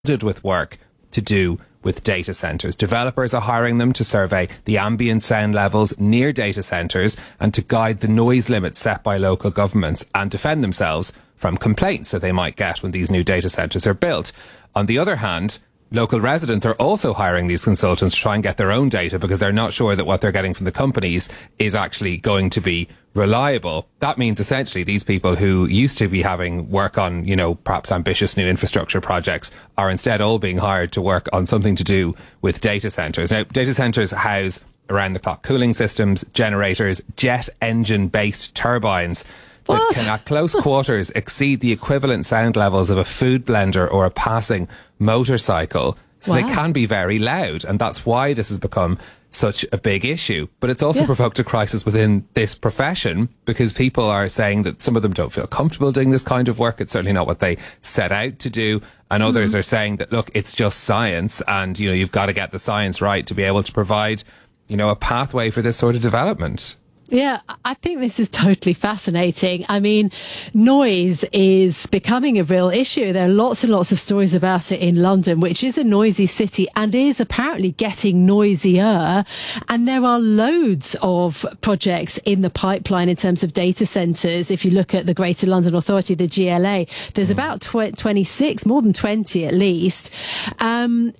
with work to do with data centers. Developers are hiring them to survey the ambient sound levels near data centers and to guide the noise limits set by local governments and defend themselves from complaints that they might get when these new data centers are built. On the other hand, local residents are also hiring these consultants to try and get their own data because they're not sure that what they're getting from the companies is actually going to be reliable. That means essentially these people who used to be having work on, perhaps ambitious new infrastructure projects are instead all being hired to work on something to do with data centers. Now, data centers house around the clock cooling systems, generators, jet engine based turbines that can at close quarters exceed the equivalent sound levels of a food blender or a passing motorcycle. So they can be very loud, and that's why this has become such a big issue. But it's also provoked a crisis within this profession because people are saying that some of them don't feel comfortable doing this kind of work. It's certainly not what they set out to do. And others are saying that, look, it's just science and, you've got to get the science right to be able to provide, a pathway for this sort of development. Yeah, I think this is totally fascinating. I mean, noise is becoming a real issue. There are lots and lots of stories about it in London, which is a noisy city and is apparently getting noisier. And there are loads of projects in the pipeline in terms of data centres. If you look at the Greater London Authority, the GLA, there's about 26, more than 20 at least. And,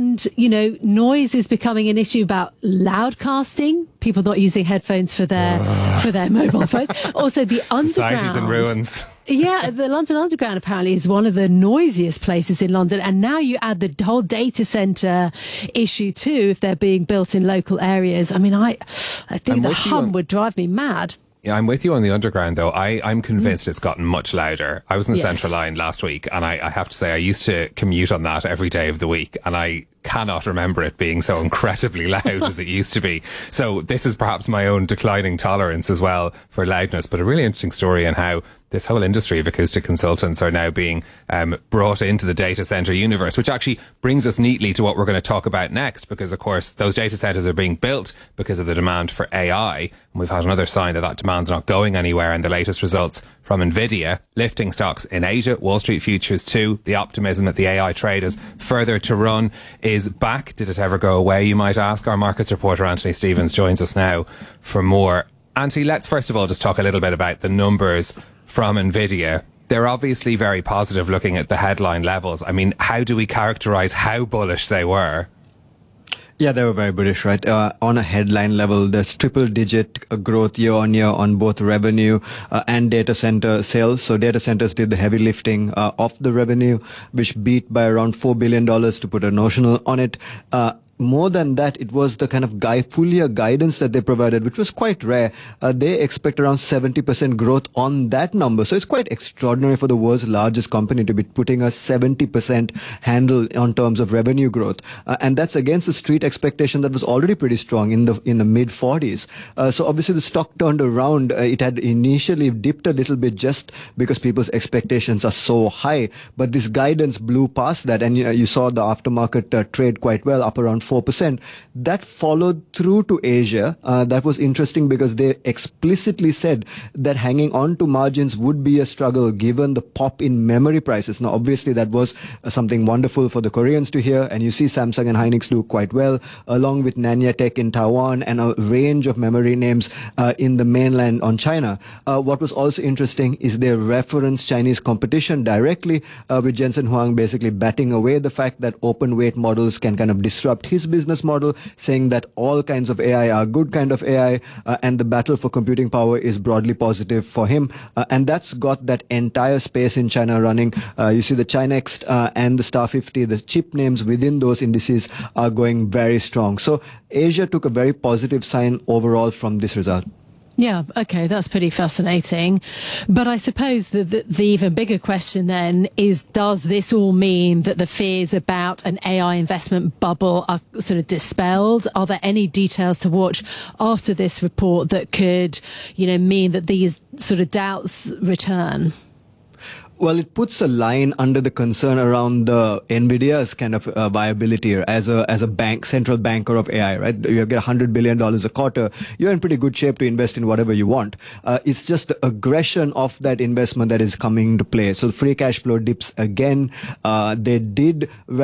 noise is becoming an issue about loudcasting, people not using headphones for their mobile phones. Also, the underground. Society's in ruins. Yeah, the London Underground apparently is one of the noisiest places in London. And now you add the whole data centre issue too, if they're being built in local areas. I mean, I think the hum would drive me mad. Yeah, I'm with you on the Underground, though. I'm convinced it's gotten much louder. I was in the Central Line last week, and I have to say, I used to commute on that every day of the week, and I cannot remember it being so incredibly loud as it used to be. So this is perhaps my own declining tolerance as well for loudness, but a really interesting story on how this whole industry of acoustic consultants are now being brought into the data center universe, which actually brings us neatly to what we're going to talk about next, because, of course, those data centers are being built because of the demand for AI. And we've had another sign that that demand's not going anywhere in the latest results from NVIDIA, lifting stocks in Asia, Wall Street futures too. The optimism that the AI trade is further to run is back. Did it ever go away, you might ask? Our markets reporter, Anthony Stevens, joins us now for more. Anthony, let's first of all just talk a little bit about the numbers from NVIDIA. They're obviously very positive looking at the headline levels. I mean, how do we characterize how bullish they were? Yeah, they were very bullish, right? On a headline level, there's triple-digit growth year-on-year on both revenue and data center sales. So data centers did the heavy lifting of the revenue, which beat by around $4 billion to put a notional on it. More than that, it was the kind of full year guidance that they provided, which was quite rare. They expect around 70% growth on that number. So it's quite extraordinary for the world's largest company to be putting a 70% handle on terms of revenue growth. And that's against the street expectation that was already pretty strong in the mid 40s. So obviously the stock turned around. It had initially dipped a little bit just because people's expectations are so high. But this guidance blew past that. And you saw the aftermarket trade quite well, up around 4%. That followed through to Asia. That was interesting because they explicitly said that hanging on to margins would be a struggle given the pop in memory prices. Now, obviously, that was something wonderful for the Koreans to hear. And you see Samsung and Hynix do quite well, along with Nanya Tech in Taiwan and a range of memory names in the mainland on China. What was also interesting is they reference Chinese competition directly, with Jensen Huang basically batting away the fact that open weight models can kind of disrupt his business model, saying that all kinds of AI are good kind of AI, and the battle for computing power is broadly positive for him. And that's got that entire space in China running. You see the Chinext and the Star 50, the chip names within those indices are going very strong. So Asia took a very positive sign overall from this result. Yeah, okay, that's pretty fascinating. But I suppose the even bigger question then is, does this all mean that the fears about an AI investment bubble are sort of dispelled? Are there any details to watch after this report that could, mean that these sort of doubts return? Well, it puts a line under the concern around the Nvidia's kind of viability as a bank, central banker of AI, right? You get $100 billion a quarter. You're in pretty good shape to invest in whatever you want. It's just the aggression of that investment that is coming to play. So the free cash flow dips again. They did